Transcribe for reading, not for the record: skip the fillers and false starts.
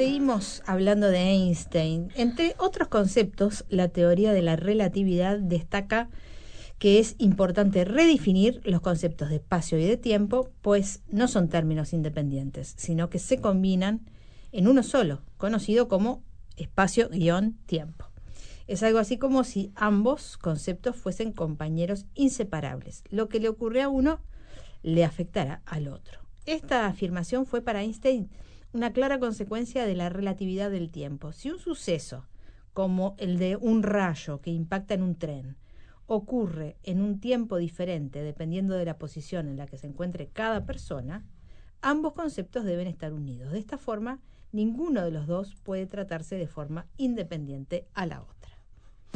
Seguimos hablando de Einstein. Entre otros conceptos, la teoría de la relatividad destaca que es importante redefinir los conceptos de espacio y de tiempo, pues no son términos independientes, sino que se combinan en uno solo, conocido como espacio-tiempo. Es algo así como si ambos conceptos fuesen compañeros inseparables. Lo que le ocurre a uno le afectará al otro. Esta afirmación fue para Einstein una clara consecuencia de la relatividad del tiempo. Si un suceso, como el de un rayo que impacta en un tren, ocurre en un tiempo diferente dependiendo de la posición en la que se encuentre cada persona, ambos conceptos deben estar unidos. De esta forma, ninguno de los dos puede tratarse de forma independiente a la otra.